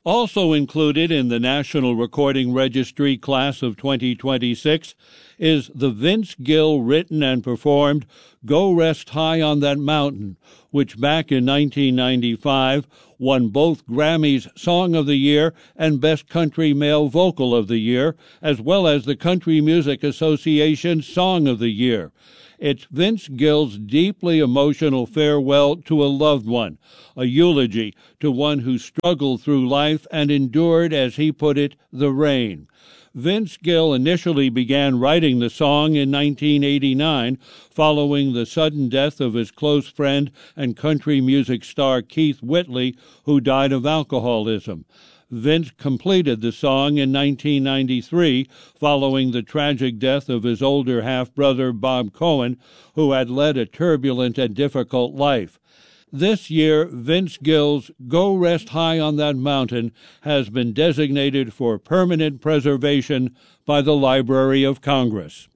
Also included in the National Recording Registry class of 2026 is the Vince Gill written and performed Go Rest High on That Mountain, which back in 1995 won both Grammys Song of the Year and Best Country Male Vocal of the Year, as well as the Country Music Association Song of the Year. It's Vince Gill's deeply emotional farewell to a loved one, a eulogy to one who struggled through life and endured, as he put it, the rain. Vince Gill initially began writing the song in 1989, following the sudden death of his close friend and country music star Keith Whitley, who died of alcoholism. Vince completed the song in 1993, following the tragic death of his older half-brother Bob Cohen, who had led a turbulent and difficult life. This year, Vince Gill's Go Rest High on That Mountain has been designated for permanent preservation by the Library of Congress.